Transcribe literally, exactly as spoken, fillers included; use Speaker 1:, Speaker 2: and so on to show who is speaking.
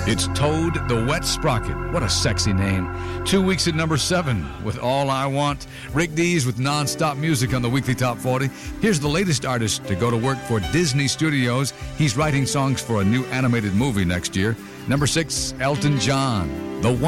Speaker 1: It's Toad the Wet Sprocket. What a sexy name. Two weeks at number seven with All I Want. Rick Dees with non-stop music on the Weekly Top forty. Here's the latest artist to go to work for Disney Studios. He's writing songs for a new animated movie next year. Number six, Elton John. The One.